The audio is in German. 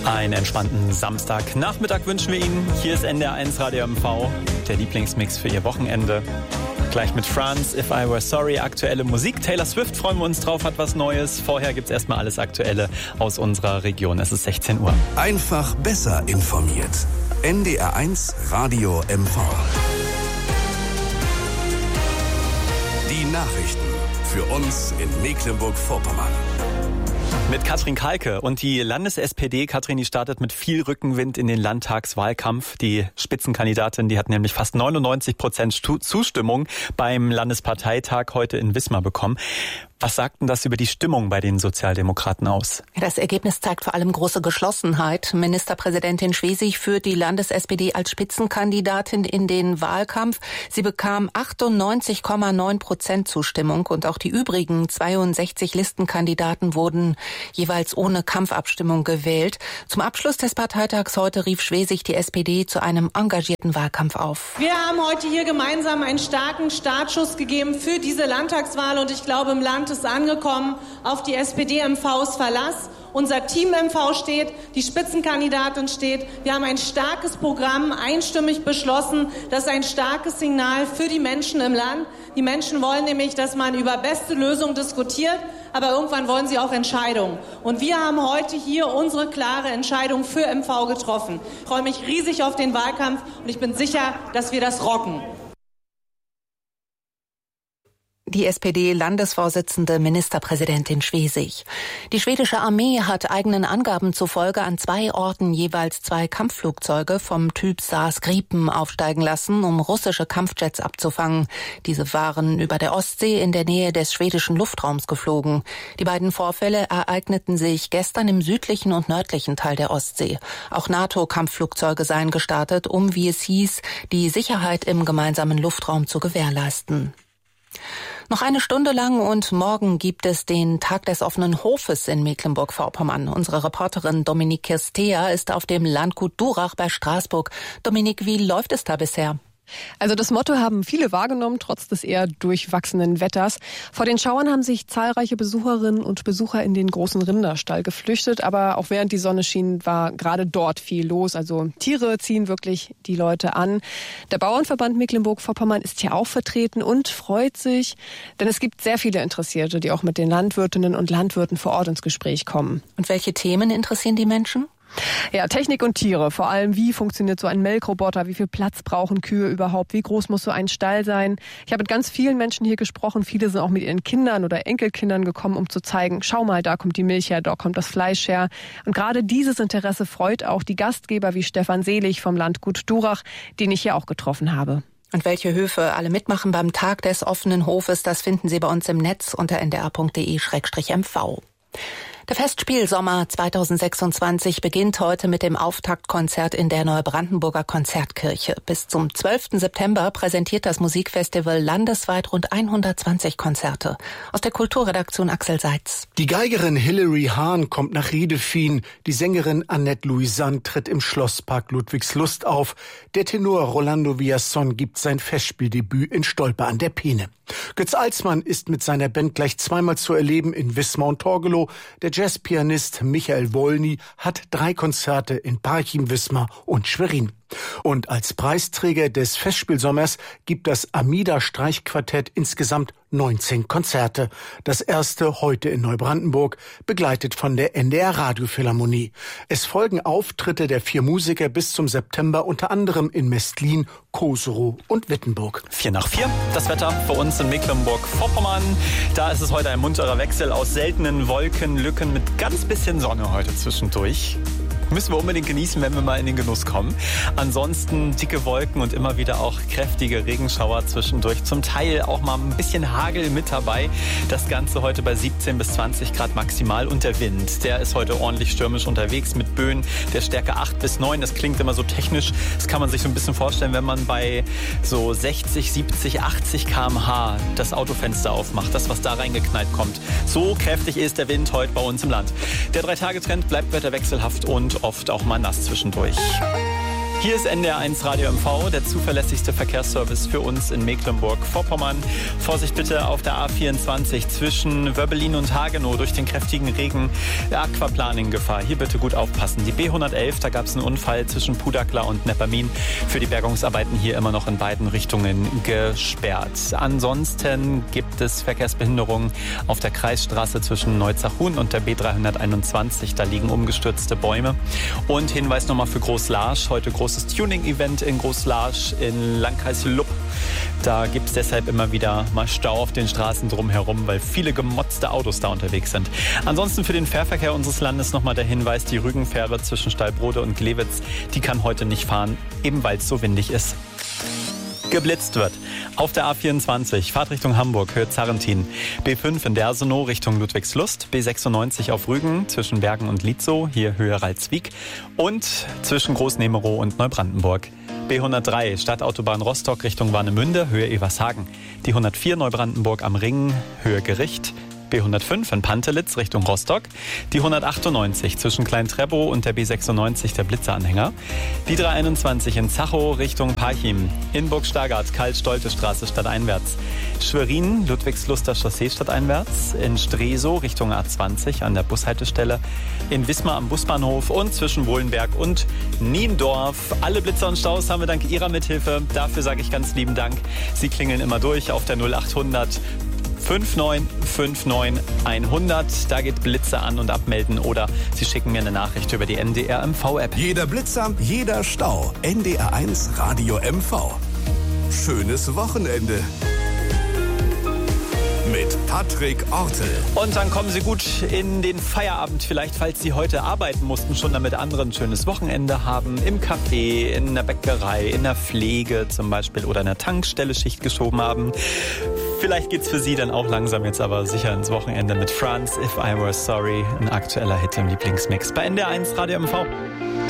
Einen entspannten Samstagnachmittag wünschen wir Ihnen. Hier ist NDR1 Radio MV, der Lieblingsmix für Ihr Wochenende. Gleich mit France, If I Were Sorry, aktuelle Musik. Taylor Swift freuen wir uns drauf, hat was Neues. Vorher gibt's erstmal alles Aktuelle aus unserer Region. Es ist 16 Uhr. Einfach besser informiert. NDR1 Radio MV. Die Nachrichten für uns in Mecklenburg-Vorpommern. Mit Katrin Kalke und die Landes-SPD. Katrin, die startet mit viel Rückenwind in den Landtagswahlkampf. Die Spitzenkandidatin, die hat nämlich fast 99% Zustimmung beim Landesparteitag heute in Wismar bekommen. Was sagt denn das über die Stimmung bei den Sozialdemokraten aus? Das Ergebnis zeigt vor allem große Geschlossenheit. Ministerpräsidentin Schwesig führt die Landes-SPD als Spitzenkandidatin in den Wahlkampf. Sie bekam 98,9% Zustimmung und auch die übrigen 62 Listenkandidaten wurden jeweils ohne Kampfabstimmung gewählt. Zum Abschluss des Parteitags heute rief Schwesig die SPD zu einem engagierten Wahlkampf auf. Wir haben heute hier gemeinsam einen starken Startschuss gegeben für diese Landtagswahl und ich glaube, im Land ist angekommen, auf die SPD-MVs Verlass. Unser Team MV steht, die Spitzenkandidatin steht. Wir haben ein starkes Programm einstimmig beschlossen. Das ist ein starkes Signal für die Menschen im Land. Die Menschen wollen nämlich, dass man über beste Lösungen diskutiert, aber irgendwann wollen sie auch Entscheidungen. Und wir haben heute hier unsere klare Entscheidung für MV getroffen. Ich freue mich riesig auf den Wahlkampf und ich bin sicher, dass wir das rocken. Die SPD-Landesvorsitzende Ministerpräsidentin Schwesig. Die schwedische Armee hat eigenen Angaben zufolge an 2 Orten jeweils 2 Kampfflugzeuge vom Typ SARS Gripen aufsteigen lassen, um russische Kampfjets abzufangen. Diese waren über der Ostsee in der Nähe des schwedischen Luftraums geflogen. Die beiden Vorfälle ereigneten sich gestern im südlichen und nördlichen Teil der Ostsee. Auch NATO-Kampfflugzeuge seien gestartet, um, wie es hieß, die Sicherheit im gemeinsamen Luftraum zu gewährleisten. Noch eine Stunde lang und morgen gibt es den Tag des offenen Hofes in Mecklenburg-Vorpommern. Unsere Reporterin Dominique Kirstea ist auf dem Landgut Durach bei Straßburg. Dominique, wie läuft es da bisher? Also das Motto haben viele wahrgenommen, trotz des eher durchwachsenen Wetters. Vor den Schauern haben sich zahlreiche Besucherinnen und Besucher in den großen Rinderstall geflüchtet. Aber auch während die Sonne schien, war gerade dort viel los. Also Tiere ziehen wirklich die Leute an. Der Bauernverband Mecklenburg-Vorpommern ist hier auch vertreten und freut sich, denn es gibt sehr viele Interessierte, die auch mit den Landwirtinnen und Landwirten vor Ort ins Gespräch kommen. Und welche Themen interessieren die Menschen? Ja, Technik und Tiere. Vor allem, wie funktioniert so ein Melkroboter? Wie viel Platz brauchen Kühe überhaupt? Wie groß muss so ein Stall sein? Ich habe mit ganz vielen Menschen hier gesprochen. Viele sind auch mit ihren Kindern oder Enkelkindern gekommen, um zu zeigen, schau mal, da kommt die Milch her, da kommt das Fleisch her. Und gerade dieses Interesse freut auch die Gastgeber wie Stefan Selig vom Landgut Durach, den ich hier auch getroffen habe. Und welche Höfe alle mitmachen beim Tag des offenen Hofes, das finden Sie bei uns im Netz unter ndr.de/mv. Der Festspielsommer 2026 beginnt heute mit dem Auftaktkonzert in der Neubrandenburger Konzertkirche. Bis zum 12. September präsentiert das Musikfestival landesweit rund 120 Konzerte. Aus der Kulturredaktion Axel Seitz. Die Geigerin Hilary Hahn kommt nach Riedefien. Die Sängerin Annette Louisanne tritt im Schlosspark Ludwigslust auf. Der Tenor Rolando Villazón gibt sein Festspieldebüt in Stolpe an der Peene. Götz Alsmann ist mit seiner Band gleich zweimal zu erleben in Wismar und Torgelow. Der Jazzpianist Michael Wolny hat 3 Konzerte in Parchim, Wismar und Schwerin. Und als Preisträger des Festspielsommers gibt das Amida-Streichquartett insgesamt 19 Konzerte. Das erste heute in Neubrandenburg, begleitet von der NDR Radiophilharmonie. Es folgen Auftritte der 4 Musiker bis zum September, unter anderem in Mestlin, Koserow und Wittenburg. 4:04, das Wetter für uns in Mecklenburg-Vorpommern. Da ist es heute ein munterer Wechsel aus seltenen Wolkenlücken mit ganz bisschen Sonne heute zwischendurch. Müssen wir unbedingt genießen, wenn wir mal in den Genuss kommen. Ansonsten dicke Wolken und immer wieder auch kräftige Regenschauer zwischendurch. Zum Teil auch mal ein bisschen Hagel mit dabei. Das Ganze heute bei 17 bis 20 Grad maximal. Und der Wind, der ist heute ordentlich stürmisch unterwegs mit Böen der Stärke 8 bis 9. Das klingt immer so technisch. Das kann man sich so ein bisschen vorstellen, wenn man bei so 60, 70, 80 km/h das Autofenster aufmacht. Das, was da reingeknallt kommt. So kräftig ist der Wind heute bei uns im Land. Der 3-Tage-Trend bleibt wetterwechselhaft und oft auch mal nass zwischendurch. Hier ist NDR1 Radio MV, der zuverlässigste Verkehrsservice für uns in Mecklenburg-Vorpommern. Vorsicht bitte auf der A24 zwischen Wöbbelin und Hagenow durch den kräftigen Regen. Aquaplaning-Gefahr. Hier bitte gut aufpassen. Die B111, da gab es einen Unfall zwischen Pudakla und Neppermin. Für die Bergungsarbeiten hier immer noch in beiden Richtungen gesperrt. Ansonsten gibt es Verkehrsbehinderungen auf der Kreisstraße zwischen Neuzach-Huhn und der B321. Da liegen umgestürzte Bäume. Und Hinweis nochmal für Groß-Larsch. Heute großes Tuning-Event in Groß-Larsch in Landkreis Lupp. Da gibt es deshalb immer wieder mal Stau auf den Straßen drumherum, weil viele gemotzte Autos da unterwegs sind. Ansonsten für den Fährverkehr unseres Landes nochmal der Hinweis, die Rügenfähre zwischen Stallbrode und Glewitz, die kann heute nicht fahren, eben weil es so windig ist. Geblitzt wird. Auf der A24, Fahrtrichtung Hamburg, Höhe Zarrentin. B5 in Dersenow Richtung Ludwigslust. B96 auf Rügen zwischen Bergen und Lietzow, hier Höhe Ralswiek. Und zwischen Großnemerow und Neubrandenburg. B103 Stadtautobahn Rostock Richtung Warnemünde, Höhe Evershagen. Die 104 Neubrandenburg am Ring, Höhe Gericht. B105 in Pantelitz Richtung Rostock, die 198 zwischen Klein-Treppow und der B96 der Blitzeranhänger, die 321 in Zachow Richtung Parchim, in Burg-Stargard Karl-Stolte-Straße stadteinwärts, Schwerin Ludwigsluster Chaussee stadteinwärts, in Stresow Richtung A20 an der Bushaltestelle, in Wismar am Busbahnhof und zwischen Wohlenberg und Niendorf. Alle Blitzer und Staus haben wir dank Ihrer Mithilfe. Dafür sage ich ganz lieben Dank. Sie klingeln immer durch auf der 0800 5959 100. Da geht Blitzer an und abmelden oder Sie schicken mir eine Nachricht über die NDR MV-App. Jeder Blitzer, jeder Stau. NDR1 Radio MV. Schönes Wochenende. Mit Patrick Ortel. Und dann kommen Sie gut in den Feierabend, vielleicht falls Sie heute arbeiten mussten, schon damit andere ein schönes Wochenende haben. Im Café, in der Bäckerei, in der Pflege zum Beispiel oder in der Tankstelle Schicht geschoben haben. Vielleicht geht's für Sie dann auch langsam jetzt aber sicher ins Wochenende mit France, If I Were Sorry, ein aktueller Hit im Lieblingsmix bei NDR1 Radio MV.